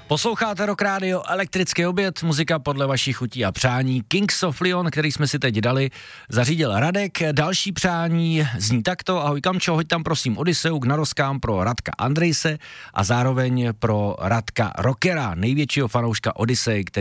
Posloucháte Rock Radio, elektrický oběd, muzika podle vašich chutí a přání. Kings of Leon, který jsme si teď dali, zařídil Radek. Další přání zní takto: ahoj Kamčo, hoď tam prosím Odiseu k narozkám pro Radka Andrejse a zároveň pro Radka Rockera, největšího fanouška Odisej, který